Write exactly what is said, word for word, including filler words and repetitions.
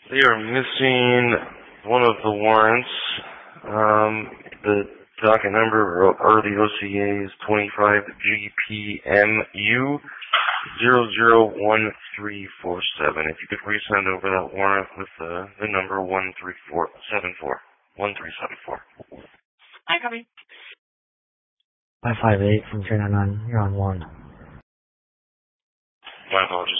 They are missing one of the warrants. Um, the docket number or, or the O C A is twenty-five G P M U zero zero one three four seven. If you could resend over that warrant with uh, the number one three four seven four one three seven four. I copy. five five eight from three nine nine. You're on one. My apologies.